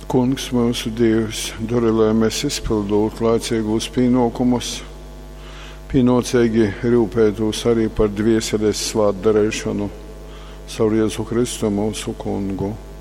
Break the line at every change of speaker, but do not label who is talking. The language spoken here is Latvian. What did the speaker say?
Kungs mūsu Dievs, dori, lai mēs izpildot laicīgos pienākumus, pienācīgi rūpētos arī par dvieseles svētdarēšanu, savu Jēzu Kristu mūsu Kungu.